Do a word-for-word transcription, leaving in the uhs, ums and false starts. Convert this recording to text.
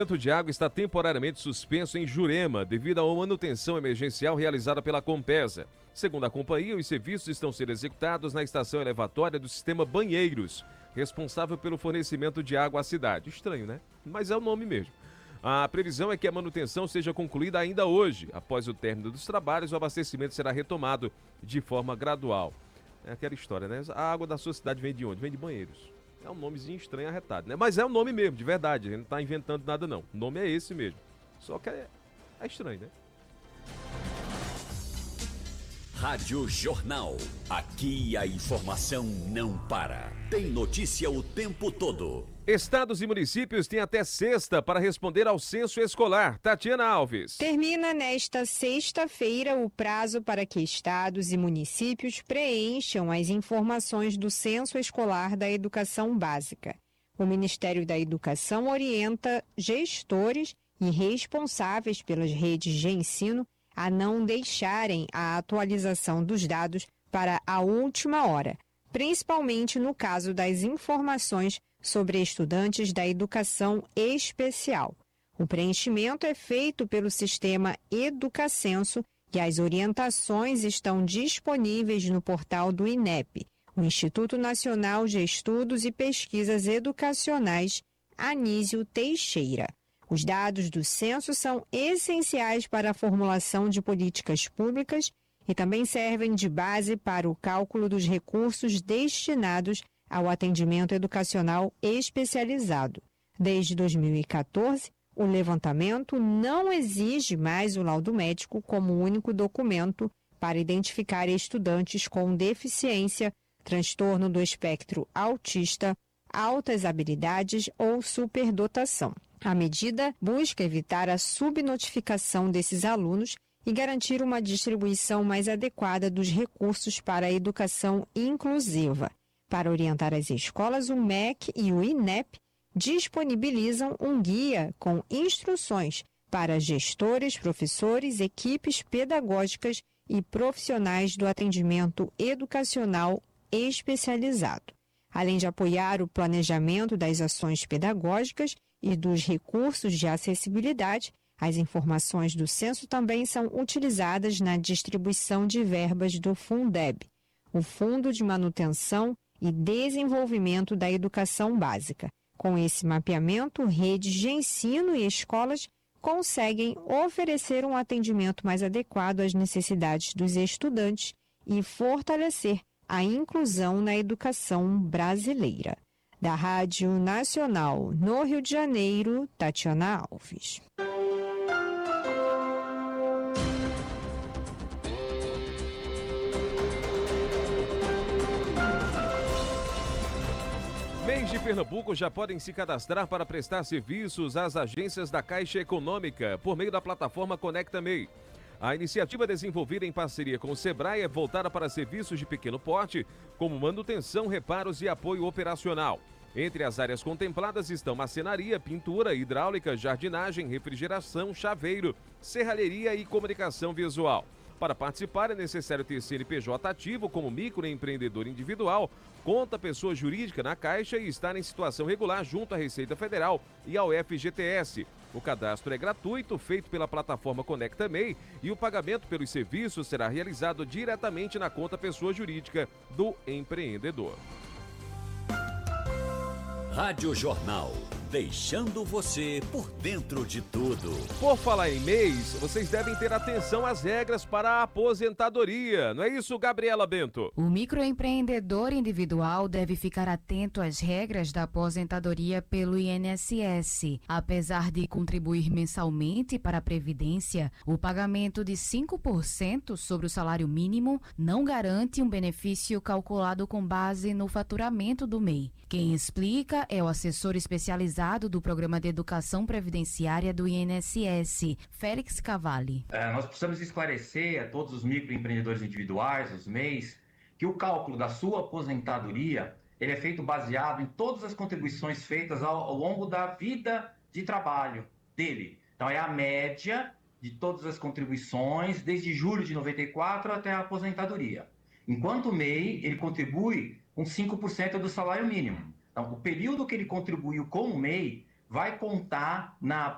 O de água está temporariamente suspenso em Jurema, devido a uma manutenção emergencial realizada pela Compesa. Segundo a companhia, os serviços estão sendo executados na estação elevatória do sistema Banheiros, responsável pelo fornecimento de água à cidade. Estranho, né? Mas é o nome mesmo. A previsão é que a manutenção seja concluída ainda hoje. Após o término dos trabalhos, o abastecimento será retomado de forma gradual. É aquela história, né? A água da sua cidade vem de onde? Vem de Banheiros. É um nomezinho estranho, arretado, né? Mas é o nome mesmo, de verdade. A gente não tá inventando nada, não. O nome é esse mesmo. Só que é, é estranho, né? Rádio Jornal. Aqui a informação não para. Tem notícia o tempo todo. Estados e municípios têm até sexta para responder ao censo escolar. Tatiana Alves. Termina nesta sexta-feira o prazo para que estados e municípios preencham as informações do censo escolar da educação básica. O Ministério da Educação orienta gestores e responsáveis pelas redes de ensino a não deixarem a atualização dos dados para a última hora, principalmente no caso das informações sobre estudantes da educação especial. O preenchimento é feito pelo sistema Educacenso e as orientações estão disponíveis no portal do INEP, o Instituto Nacional de Estudos e Pesquisas Educacionais, Anísio Teixeira. Os dados do censo são essenciais para a formulação de políticas públicas e também servem de base para o cálculo dos recursos destinados ao atendimento educacional especializado. Desde dois mil e quatorze, o levantamento não exige mais o laudo médico como único documento para identificar estudantes com deficiência, transtorno do espectro autista, altas habilidades ou superdotação. A medida busca evitar a subnotificação desses alunos e garantir uma distribuição mais adequada dos recursos para a educação inclusiva. Para orientar as escolas, o M E C e o INEP disponibilizam um guia com instruções para gestores, professores, equipes pedagógicas e profissionais do atendimento educacional especializado. Além de apoiar o planejamento das ações pedagógicas e dos recursos de acessibilidade, as informações do censo também são utilizadas na distribuição de verbas do Fundeb, o Fundo de Manutenção e Desenvolvimento da Educação Básica. Com esse mapeamento, redes de ensino e escolas conseguem oferecer um atendimento mais adequado às necessidades dos estudantes e fortalecer a inclusão na educação brasileira. Da Rádio Nacional no Rio de Janeiro, Tatiana Alves. Mês de Pernambuco já podem se cadastrar para prestar serviços às agências da Caixa Econômica por meio da plataforma Conecta M E I. A iniciativa desenvolvida em parceria com o Sebrae é voltada para serviços de pequeno porte, como manutenção, reparos e apoio operacional. Entre as áreas contempladas estão marcenaria, pintura, hidráulica, jardinagem, refrigeração, chaveiro, serralheria e comunicação visual. Para participar é necessário ter C N P J ativo como microempreendedor individual, conta pessoa jurídica na Caixa e estar em situação regular junto à Receita Federal e ao F G T S. O cadastro é gratuito, feito pela plataforma Conecta M E I, e o pagamento pelos serviços será realizado diretamente na conta pessoa jurídica do empreendedor. Rádio Jornal, deixando você por dentro de tudo. Por falar em mês, vocês devem ter atenção às regras para a aposentadoria. Não é isso, Gabriela Bento? O microempreendedor individual deve ficar atento às regras da aposentadoria pelo I N S S. Apesar de contribuir mensalmente para a Previdência, o pagamento de cinco por cento sobre o salário mínimo não garante um benefício calculado com base no faturamento do M E I. Quem explica é o assessor especializado do Programa de Educação Previdenciária do I N S S, Félix Cavalli. É, nós precisamos esclarecer a todos os microempreendedores individuais, os M E Is, que o cálculo da sua aposentadoria ele é feito baseado em todas as contribuições feitas ao, ao longo da vida de trabalho dele. Então é a média de todas as contribuições desde julho de noventa e quatro até a aposentadoria. Enquanto o M E I ele contribui com cinco por cento do salário mínimo. Então, o período que ele contribuiu com o M E I vai contar na